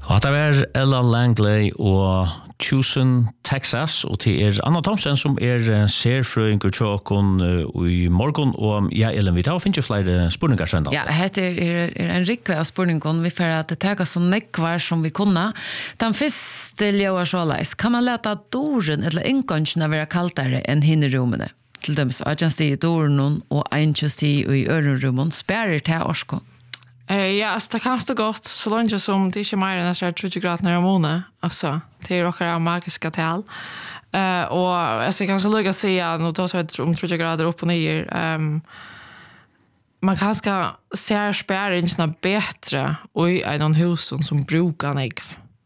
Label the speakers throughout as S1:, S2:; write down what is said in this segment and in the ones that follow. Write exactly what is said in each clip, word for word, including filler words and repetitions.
S1: Og det var Ella Langley og Tucson, Texas, og til er Anna Thomsen som er serfrøyngur tjåkon i morgon, og ja, Ellen, vi tar og finner flere spurningar søndag.
S2: Ja, heter er, er en rikke av spurningon, vi får at det tega så nekvar som vi kunne. Den første ljøer såleis, kan man leta doren eller inngåndsene være kaltare enn hinneromene? Til dømes, agjensti i doren og enkjøsti i ørenrommen, spærer til orsko.
S3: Eh, ja, alltså, det kan stå gott så långt som det inte är mer än trettio grader nära månaden. Alltså, det är också magiska tal. Uh, och alltså, jag kan så lugga säga, nu tar jag om trettio grader upp och ner. Um, man kan ska se spärringarna bättre i en hus som brukar negv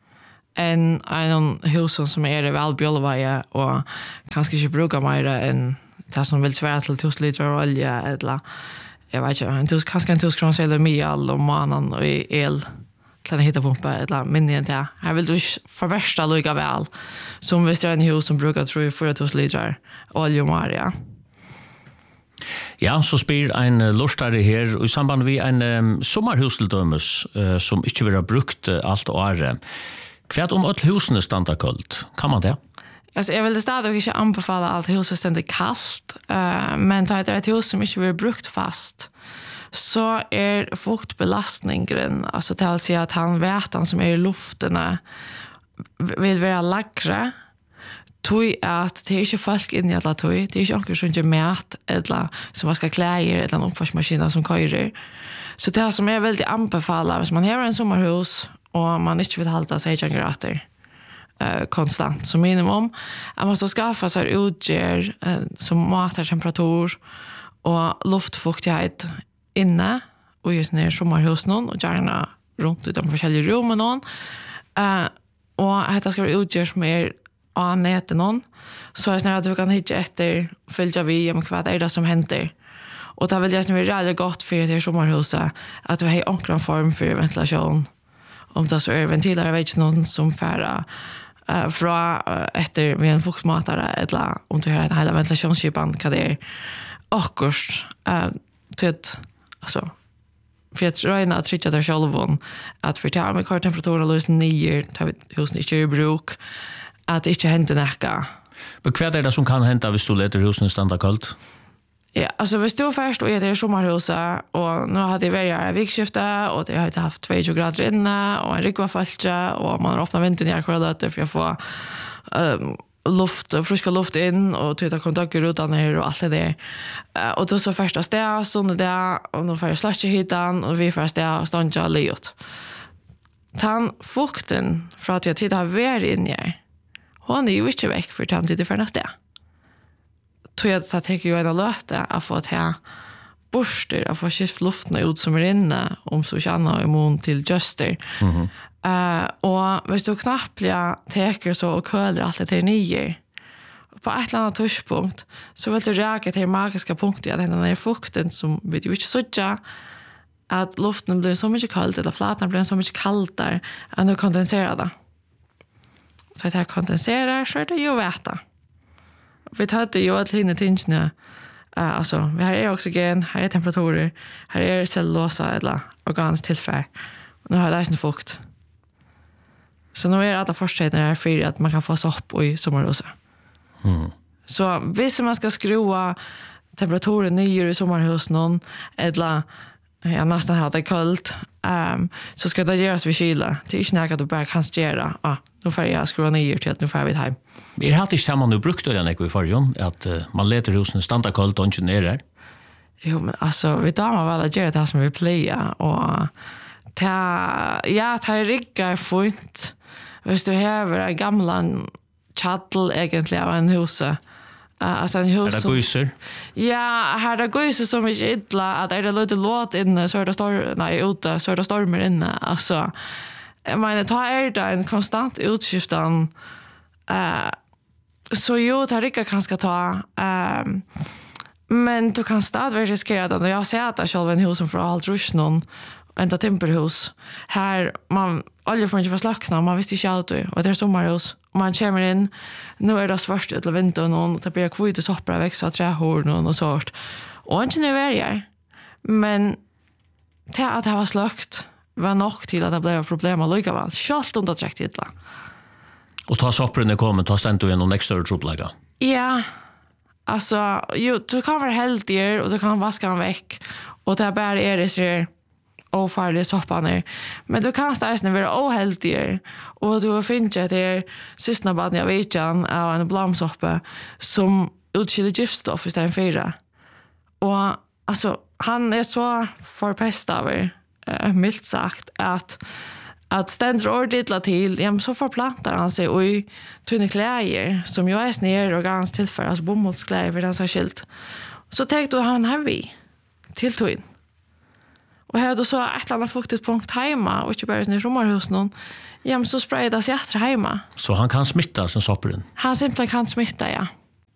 S3: än en hus som är välbjölvaja och kanske inte brukar mer än det som vill svära till tusen liter olja eller jag vet inte, en tus, kanske en tuskrons eller mjölk och manan och el till en hittapumpa eller minne än det. Här vill du förvärsta lika väl som hvis det är en hus som brukar tro i fyra tusen liter olja och maria.
S1: Ja, så spyr en lustare her i samband med en um, sommarhus til dømes uh, som ikke vil ha brukt uh, alt året. Hva om alle husene standa kallt? Kan man det?
S3: Alltså, jag vill stadig inte anbefala allt huset ständigt kallt, uh, men tar det ett hus som inte blir brukt fast så är fuktbelastningen, alltså till att säga att han vet han som är i luften vill vara lagre, tog att det är inte folk in i alla tog, det är inte onkel som inte mat eller som man ska kläder eller en uppvaskmaskin som körer. Så det som är väldigt anbefala, hvis man har en sommarhus och man inte vill hålla sig tjugo grader Uh, konstant som minimum. Man måste skaffa sig utgör uh, som matar temperatur och luftfuktighet inne och just när sommarhusen och gärna runt i de olika rummen uh, och detta ska vara utgör som är av nätet någon så är det att du kan hitta efter följa vi om vad är det som händer. Och det vill jag som är väldigt gott för det här sommarhuset att vi har en form för ventilation. Om det så är ventiler, jag vet inte någon som färra Uh, fra uh, efter med en fuktmatare eller om du har en hela ventilationsskipan kan det är akkurat uh, till alltså för att röjna att trycka där själv att för att med kort temperatur och lösa nio tar vi husen inte i bruk att det inte händer näka.
S1: Men vad är det som kan hända hvis du leter husen standa kallt?
S3: Ja, alltså hvis du först och är det sommarhuset och nu hade jag varit i vikskifte och jag hade haft tjugo grader inne och en rikva falska och man har öppnat vinterna i kvarlöter för att få um, luft, friska luft in och tyta kontakter utan ner och allt det där. Uh, och då så första steg, sådana där och nu får jag slasha hitan och vi får steg och stånka liot. Den fukten för att jag tittar har varit inne hon är ju inte väck för att det för nästa steg. Tror jag att det tar ju en löte att få ta borster, att få skift luften ut som är inne om så känner immun till juster. Mm-hmm. Uh, och hvis du knappt teker så och köler allt det till nio på ett eller annat touchpunkt så vill du räka till magiska punkter att den här fukten som vi ju inte sådja att luften blir så mycket kallt eller flatan blir så mycket kallare än du kondenserar det. Så att det här kondenserar så är det ju väta. Vi tar ju att hinna tingsna. Uh, alltså, vi har är oxygen, här är temperaturer, här är cellulosa eller organiskt tillfär. Nu har det en fukt. Så nu är det alla förstsättningar här för att man kan få sopp i sommarhuset. Mm. Så hvis man ska skruva temperaturen nio i sommarhuset någon eller jag nästan har det kallt um, så ska det göras vid kyla. Det är inte nära att du bara kan göra. Ah, nu får jag skruva ner till att nu får vi hem.
S1: Er hatt ikke man nu brukt det i förrjun att uh, man leter husen standa kallt och inte ner.
S3: Jo, men alltså vi damer väl att göra det som vi plejer och ta ja, ta riggar fint. Hvis du har en gamla chattel egentligen av en huset. Uh, alltså en hus
S1: är det guiser?
S3: Ja, här är det guiser som är illa att är det lite låt inne så är det storm nej ute så är det stormar inne alltså jag menar ta är det en konstant utskiftan uh, så jo tar rika kanske ta um, men du kan stadigt riskera att jag ser att jag själv en hus som för allt rush någon ända timperhus här man alla får inte förslackna man visste inte allt och det är sommarhus och man kommer in nu är det svårt att vänta någon och ta blir kvite soppar växa trähorn och sånt och inte nu är jag men det att det var slakt var nog till att det blev problem att lycka väl. Kört under träckt illa.
S1: Och ta soppren är kommen, ta ständ du en extra troblägga.
S3: Ja. Alltså, ju, du kan vara heldig och du kan vaska den väck. Och det bara är det så ofarliga soppaner. Men du kan stäsna vara oheldig. Och du finner att det är sista baden jag vet av en blamsoppa som utskiljer giftstoff istället för fyra. Och alltså, han är så förpestad över, äh, milt sagt, att att ständer ordentligt till, ja, så förplantar han sig och i tunna kläder som jag är sned och ganska tillför, alltså bomullskläder för den så skilt. Så tänkte han här vi till tun. Och här då så ett annat fuktigt punkt hemma och inte bara i sommarhus någon. Ja, men så spridas jätter hemma.
S1: Så han kan smitta sen soppren?
S3: Han simpelthen kan smitta, ja.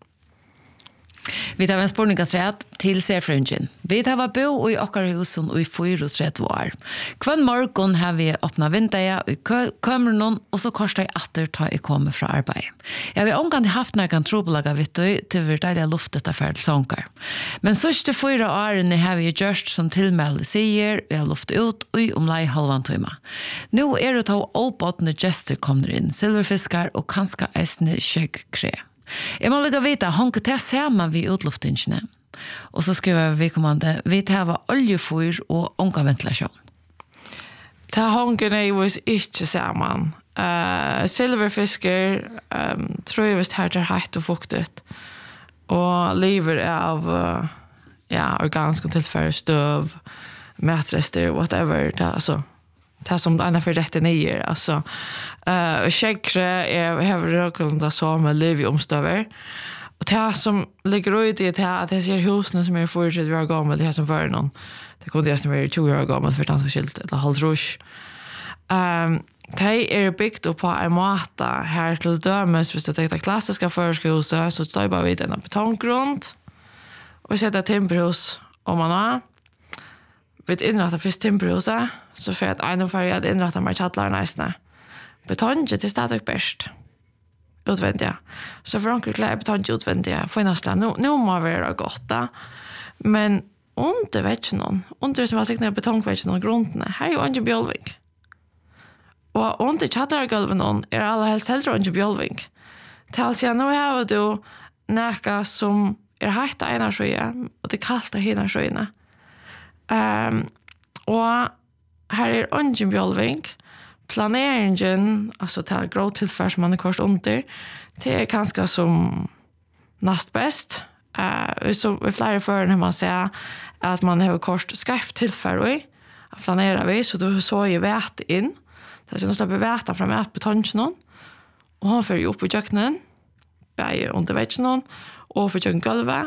S2: Vi tar en spårningaträd till serfrungen. Vi tar bo i Åkarhusen och i fyra och trettio år. Kvann morgon har vi öppnat vinter i kameran och så korsar jag atter ta i kommer från arbeid. Jag har omgående haft några trobelaga vitt och till vi deilige luftet av färdig sånger. Men sørste fyra årene har vi gjort som tilmelde sier, vi har luftet ut og i omlai halvan timme. Nå er det to åpåttende gester kommer inn, silverfiskar og kanskje eisne skjøggkre. Jeg må lukka vite, honke til sammen vi utluftingene. Og så skriver vi kommande, vi tar oljefyr og onka ventilasjon.
S3: Ta honken er jo ikke sammen. Uh, silverfisker um, tror jeg visst her til heit og fuktet. Og lever av uh, ja, organisk tilfære støv, matrester, whatever. Det, altså, det som det ena för rätt nyer. Alltså, uh, käkre är hever röklunda som liv i omstöver. Och det som ligger ut i det att jag ser husen som är fortsatt år gammal, det här som för någon. Det kunde jag som är tjugo år gammal för danska skilt, eller halvtrus. Um, det är byggt upp på en måte här till dömes, hvis du tänker klassiska förskohuset, så står bara vid en betonggrund och sätter timberhus om man har. Vi inrättar först timberhuset, så för att en för att inrätta mer chatlar nästan. Betonget till stadigt bäst. Utvändiga. Så för onkel klä betonget utvändiga. För nästan nu nu må vara gott då. Men under vet någon. Under som var sig när betongväggen och grunden. Här är ju Ange Bjolving. Och under chatlargolven någon är alla helst hellre Ange Bjolving. Tals jag nu har du näka som är hetta ena sjöa och det kallt hina sjöna. Um, og her er ungen bjolving, planeringen, altså til grå tilfær som man er kort under, det er kanskje som nast best. Uh, så i flere føren har man sett at man har kort skarpt tilfær og planerer vi, så du så jo vet inn. Det er sånn å slappe veta fra med betongen, og han fører jo opp i kjøkkenen, bare under veggen, og på kjøkkengulvet.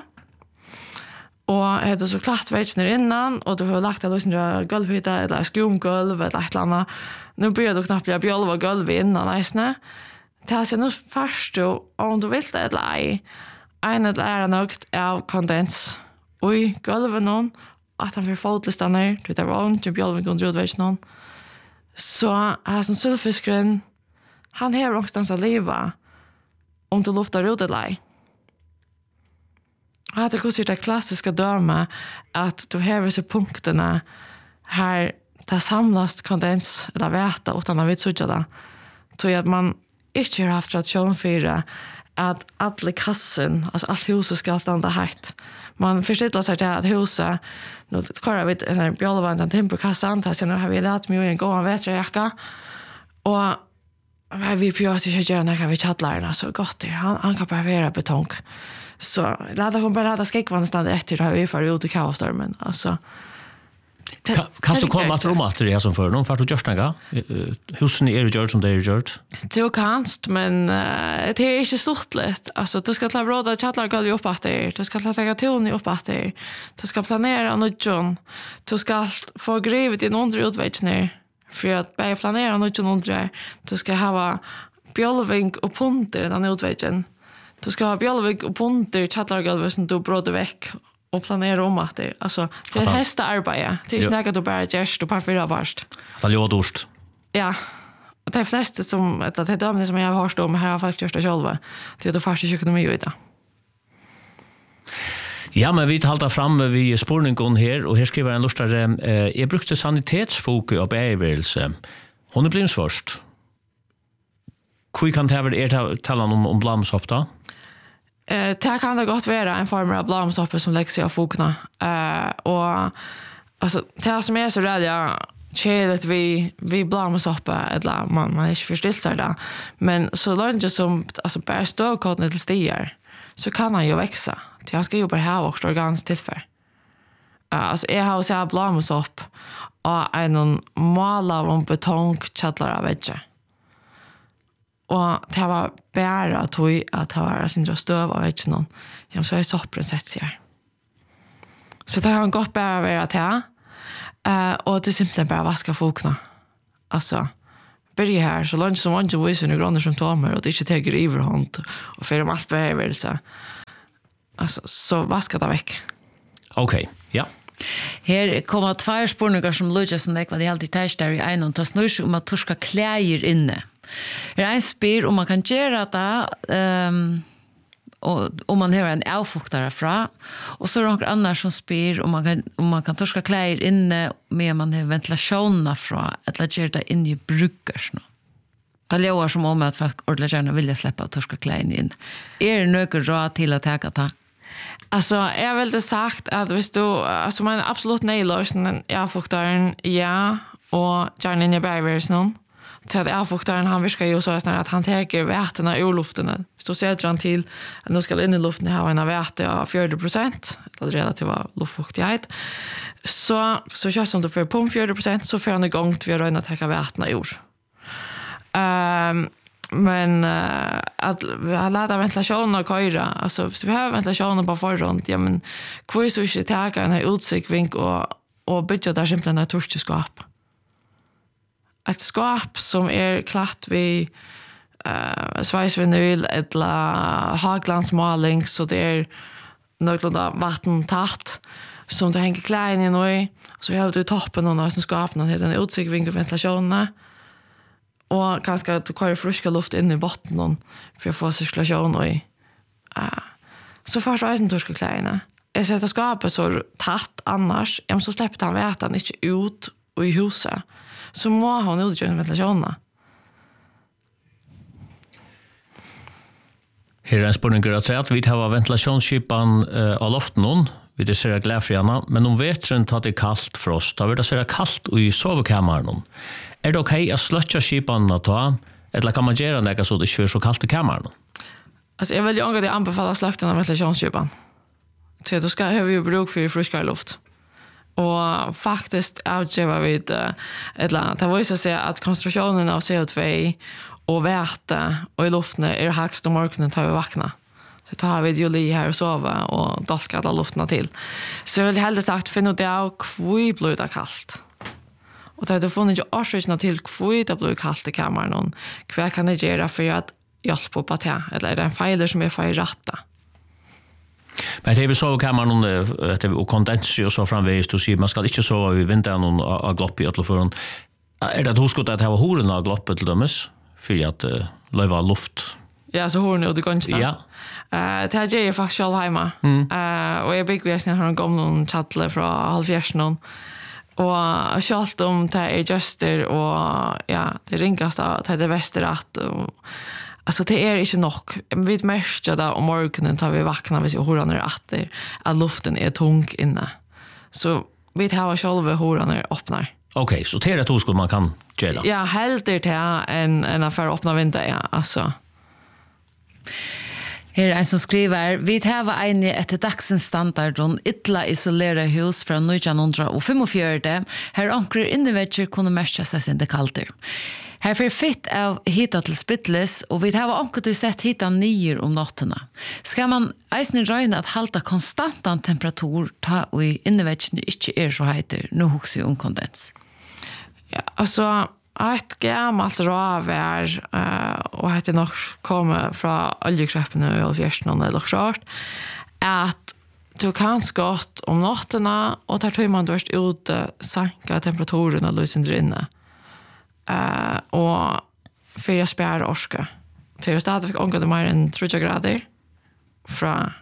S3: Og det er så klart veitner innan, og du har lagt av løsner gulvhytta, eller skrumgulv, eller et eller annet. Nå blir du knappt bli bjolv og gulv innan, eisne. Det er altså nå først jo, om du vil det eller ei, en eller er nøgt av kondens. Oi, gulvet noen, at han får fotlistene, du vet det var ikke bjolv under utveitner. Så er sånn sulfiskeren, han har ångstens av livet, om du luftar ut eller ei. Ja, det är det klassiska döma att du har vissa punkterna här det samlas kondens eller veta utan att vi sådär det. Tror jag att man inte har haft tradition för det att alla kassen, alltså allt huset ska stanna högt. Man förstår sig till att huset, nu kollar vi en bjölvand, en timperkassan, så nu har vi lärt mig en gång vetrejacka och vi pjörs inte göra när vi chatlarna så gott det. Han, han kan bara vara betong. Så låt oss bara låta skäckvann stanna efter då vi får ut i kaosstormen. Alltså
S1: Kan, kan du komma att rumma till det som för någon för att göra något? Husen är ju gjort som det är gjort.
S3: Du kanst, men uh, det är inte stortligt. Alltså du ska klara råda chatlargolv upp att det. Du ska klara ton upp att det. Du ska planera något. Du ska få grivet in under utvägen för att börja planera något under. Du ska ha bjolving och punter i den utvägen. Du ska ha bjolving och punter i chatlargolvet som du bråder väck och planera om att det. Alltså, det är hästa arbete. Det är inte något du bara gärst och parfyra varst.
S1: Det är lådorst.
S3: Ja. Och det är flesta som, det är dömning som jag har hört om, här har faktiskt gjort det själva. Det är då faktiskt ekonomi i det.
S1: Ja, men vi halter fram vid spårningen her, og her skriver en lustare, eh, jeg brukte sanitetsfokus og beivelse. Hun er blivit først. Hvor kan det være er tala om, om blamsopp da?
S3: Eh, det kan det godt være en form av blamsopp som lägger sig av fokna. Eh, och alltså det som är så rädd jag kjedet vi vi blamsopp eller man man är inte förstilt så där. Men så långt som alltså bara stå kodden till stier så kan han ju växa. Så jag ska ju bara ha också organiskt tillfär. Uh, alltså jag har så blamsopp och en måla om betong chatlar av vegge. Och det var bara att att det var sin stöv av vegge någon. Jag så är soppren sett sig. Så det har gått bara vara till. Eh och det simpelt bara vaska fokna. Alltså börja här så långt som man ju visar nu gröna som tommer och det inte tar överhand och för dem allt behöver så. Alltså så vaska det väck.
S1: Okej, okay. Ja.
S2: Her kommer två spårningar som Lucia som det var det alltid testar i en och tas nu om att torska kläder inne. Det är en spyr om man kan göra det ehm och om man har en avfuktare fra och så är det några andra som spyr om man kan om man kan torska kläder inne med man har ventilationen fra eller göra det in i brukers nu. Det låter som om att folk ordentligt gärna vill släppa att torska kläder in. Är det något råd till att ta det?
S3: Alltså jag vill det sagt att hvis du alltså man absolut nej lösningen jag fuktaren ja och gärna in i bergversen så att jag fuktaren han viskar ju så att han tar vätena ur luften. Så sätter han till att nu ska in i luften ha en väte av fyrtio procent det relativa luftfuktighet. Så så kör som då för på fyrtio procent så får han igång till vi röna täcka vätena ur. Ehm um, Men uh, att vi har lärt ventilation och köra. Alltså så vi har ventilation på förhand. Ja men kvar så inte ta en här utsikvink och och bygga där simpelt ett torskskap. Ett skap som är klart vi eh uh, svejsvinyl eller haglandsmåling så det är någorlunda vattentätt som det hänger kläder i nu. Så vi har du toppen av som skapar den här utsikvink och ventilationen. Och kanske att du kör friska luft in i botten för att få cirkulation och uh, så först är det torska kläderna. Jag sätter skapet så tätt annars, om så släpper han vätan inte ut och i huset. Så må han utgöra ventilationen.
S1: Här är en spårning att säga att vi har ventilationsskipan uh, av loften vi det ser glädjande, men om vetren tar det kallt för oss, då vill det se kallt i sovkammaren. Är det okej att slötja skipan att ta, eller kan man göra det så det inte så kallt i kammaren?
S3: Alltså jag vill ju ånga det anbefalla slökten av ventilationsskipan. Så då ska ha vi ju bruk för friskare luft. Och faktiskt avgöra vid eller det var ju så att säga att koncentrationen av C O två och väte och i luften är högst om morgonen tar vi vakna. Så tar vi ju li här och sova och dolka alla luften till. Så jag vill hellre sagt finna ut det av kvibluda kallt. Och det har funnits ju årsökna till kvöjt att bli kallt i kammaren och vad kan det göra för att hjälpa på det eller är det en fejler som är för att ratta?
S1: Men det är väl så i kammaren och kondens och så framvägs du säger man ska inte sova vid vintern och glopp i alla för är det att huska att det var horen av gloppet till dömes för att uh, löva luft?
S3: Ja, så horen och det kan inte.
S1: Ja.
S3: Uh, det här gör jag faktiskt själv hemma. Mm. Uh, och jag bygger väl en gamla chattle från halvfjärsen och självt om det är juster och ja, det ringas att det är västerat och alltså det är inte nog. Vi märker det om morgonen tar vi vakna hvis horan är att det att luften är tung inne. Så vi tar själva horan är öppnar.
S1: Okej, okay, så det är det skulle man kan gela.
S3: Ja, helt det är en en affär öppna vinter ja, alltså.
S2: Her er en som skriver, vi har en etter dagsens standard og ytla isolera hus fra nitton fyrtiofem. Her anker innevetter kunne merke seg sin dekalter. Her får fitt av hita til spittles, og vi har anker til sett hita nyer om nattene. Skal man eisen røyne at halta konstantan temperatur ta og innevetterne ikke er så heiter, nå hukser vi om kondens?
S3: Ja, altså... Ett gammalt råvär uh, och det nog kommer från oljekräpparna och fjärsen eller klart att du kan skott om natterna och tar tid man dörst ut sänka temperaturen och lysen inne. Uh, och för jag spär orska. Det är stadigt omgått mer än trettio grader från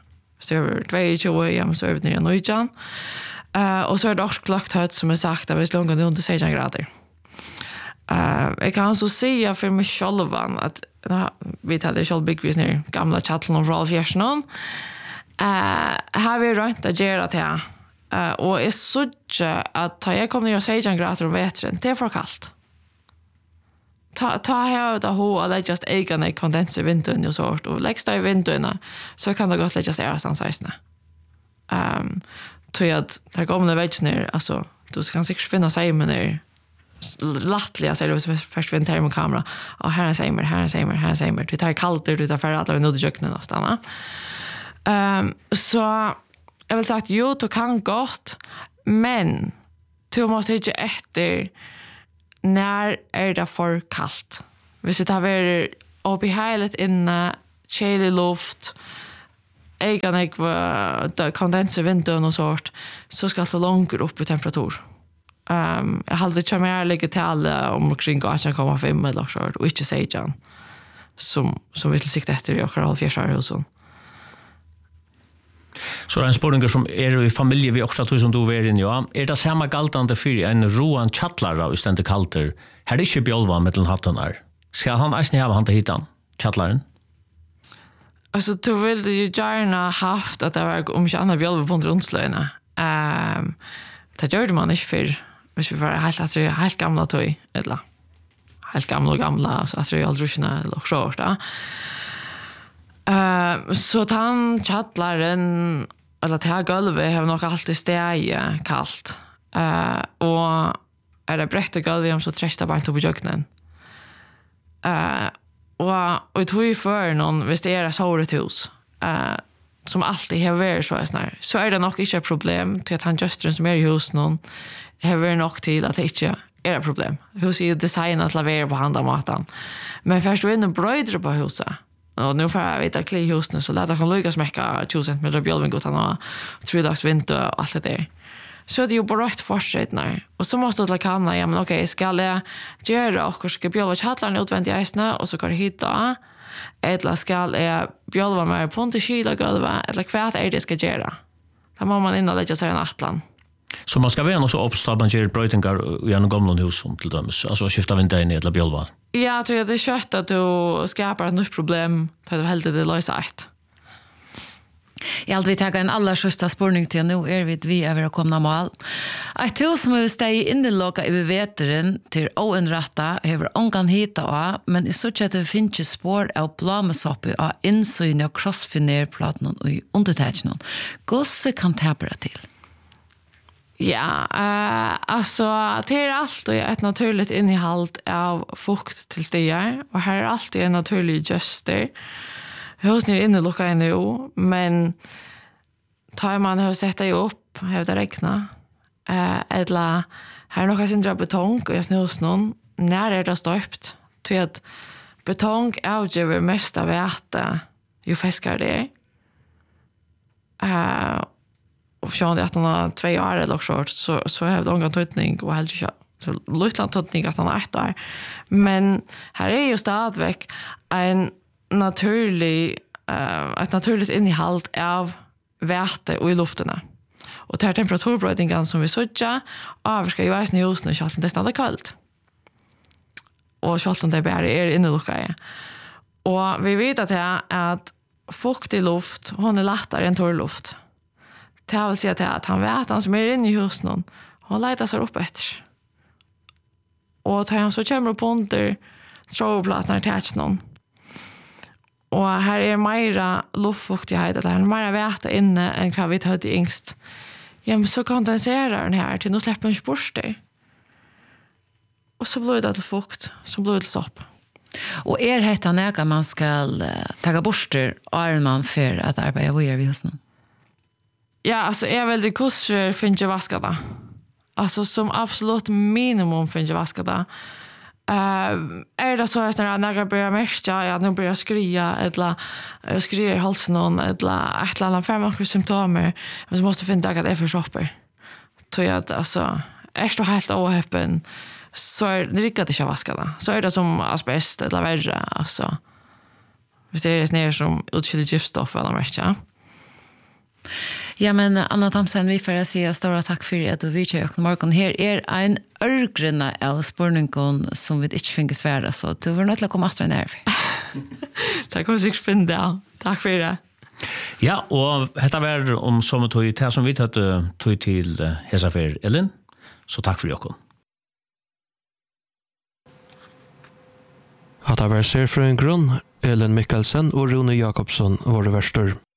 S3: så är det tjugotvå igen så är det ner i Nöjan. Uh, och så är det också klart högt som är sagt att vi slår under sexton grader. Uh, jag kan så säga för mig själv att uh, vi hade själv byggvis ner gamla chatteln och Rolf Gjersson. Uh, här vi rönt att göra det. Uh, och jag såg att ta jag kom ner och sexton grader och vetren, det är för kallt. Ta, ta här det ho och lägga just egna kondens i vintern och sånt. Och läggs det i vintern så kan det gott läggas där någonstans. Um, tror jag att det kommer väggen alltså du kan säkert finna sig med ner lattliga så det först vid en termokamera och här är sämer här är sämer här är sämer det tar kallt ut utav för att vi nådde köknen nästan. Ehm um, så jag vill sagt jo du kan gott men du måste inte efter när är det för kallt. Hvis det har varit uppe i heilet inne kylig luft Egan jag var kondens i vintern och sånt så ska det långt upp i temperatur. Um, jag hade inte mer lägga till alla omkring åtta komma fem eller så och inte säga som som vi sikta efter jag har halvfjärsar och så.
S1: Så det är en spårningar som är i familj vi också tror som du är in ja. Är det samma galtande för en roan chattlare och ständigt kalter. Här är inte bjolva mellan hatten här. Ska han ens ha han till hitan chattlaren?
S3: Alltså du ville ju gärna haft att det var om inte annat bjölv på rundslöjna. Um, det gjorde man inte för hvis vi var helt, att det är helt gamla tøy, eller helt gamla och gamla, så att det är aldrig rusina eller så. Uh, så han chattlaren, eller det här gulvet, har nog alltid steg kallt. Uh, och är det brett och gulvet så trästa bara inte på jöknen. Uh, Og, og jeg tror jo for noen, hvis det er et såret hus, uh, som alltid har vært så, snar, så er det nok ikke et problem til at han gjøsteren som er i huset noen, har vært nok til at det ikke er et problem. Huset er jo designet til å være på handamaten. Men først du er inne og brøyder på huset, og nå får jeg vite at kli i husene, så leder han lykkes mekka tjue centimeter bjølvingotan og tre dags vinter og alt det der. Så er det jo brøyt fortsettene. Og så måste du til å kanna, ja, men ok, skal jeg gjøre og skal bjølva kjattlerne utvendig i eisene, og så går det hit da, eller skal jeg bjølva mer på til kyla gulvet, eller hva er det jeg skal gjøre? Da må man inn og legge seg en atlan.
S1: Så man skal være noe så oppstå at man gjør brøytingar i en gamle hus til dømes, altså skifta vinter inn i eller bjølva?
S3: Ja, jeg tror det er kjøtt at du skapar et nytt problem, til du heldig det løser ett.
S2: Jag vill ta en allra första spårning till nu är vi vi över att komma mål. Ett hus som är stay in the loka i veteren till oenratta över onkan hita och men i så att det finns spår av blommesoppe och insyn och crossfiner platen och undertäckningen. Gosse kan täpra till.
S3: Ja, uh, alltså det är alltid ett naturligt innehåll av fukt till stigar och här är alltid en naturlig göster. Husen är inne lukka in nu, men tar man har sett det upp, har det räkna. Eh, eller här är några sindra betong och jag snus någon. När är det stöpt? Till att betong avgöver mest av äta ju fiskar det är. Eh, och för att han har två år eller så, så, så har det någon tydning och helt så lutland tydning att han har ett år. Men här är ju stadväck en naturlig uh, ett naturligt innehåll av väte och i luften. Och det här temperaturbrödningen som vi sådja avskar ju äsna i husen och kjalten det stannar kallt. Och kjalten det bara är inneluckade. Och vi vet att det är att fuktig luft, hon är lättare än torr luft. Det vill säga att han vet han som är inne i husen hon letar sig upp efter. Och tar han så kommer upp under trådplattan till någon. Och här är mera luftfuktighet eller här är mera väta inne än vad vi hade yngst. Ja, men så kondenserar den här till nu släpper en spurster. Och så blir det till fukt, så blir det till sopp.
S2: Och är det här näka man ska uh, ta borster och man för att arbeta vid husen?
S3: Ja, alltså är väl det kurser finns ju vaskade. Alltså som absolut minimum finns ju vaskade. Uh, är det så att när jag börjar märka ja, nu börjar jag skria eller jag skriver i halsen någon eller ett eller annat fem symptomer men så måste finna att det är för shopper. Tror jag att alltså är det helt ohäppen så är det riktigt inte vaskade. Så är det som asbest eller värre alltså. Hvis det är ner som utskilligt giftstoff eller märka.
S2: Ja, men Anna Thomsen, vi får säga stora tack för att du vill köra morgon. Här är en örgrunna av spårningen som vi inte finner svära, så du var nødt til å komme efter en här.
S3: Tack för sikkert finne det. Tack för det.
S1: Ja, og dette var om som tog til som vi tatt tog til Hesafer Ellen, så takk for dere.
S4: At det var serfrøen grunn, Ellen Mikkelsen og Rune Jakobsson var det verster.